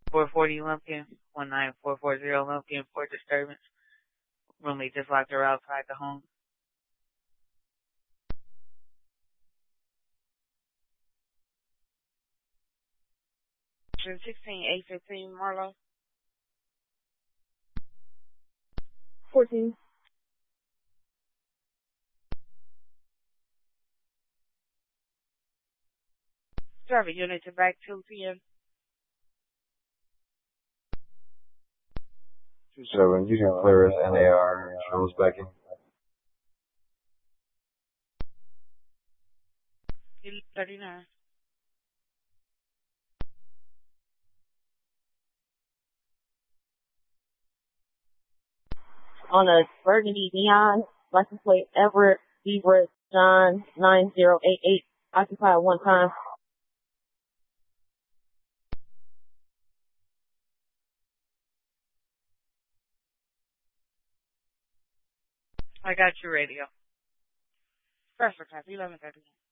440 Lumpkin, 19440 Lumpkin for disturbance. Roommate just locked her outside the home. 16-815 Marlowe. 14. Traffic unit to back 2 p.m. 2-7, you can clear us NAR, Charles Becky. 39. On a burgundy neon, license plate Everett Everett John 9088, occupied one time. I got your radio. Press for copy, 11:30.